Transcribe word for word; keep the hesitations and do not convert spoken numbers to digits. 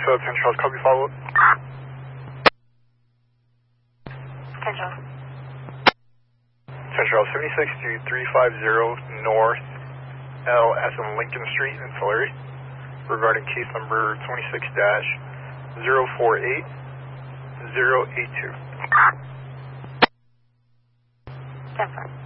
So ten Charles, copy follow up. ten Charles. ten Charles, seventy-six to three five zero North L as in Lincoln Street in Tulare, regarding case number twenty-six dash zero four eight zero eight two. ten four.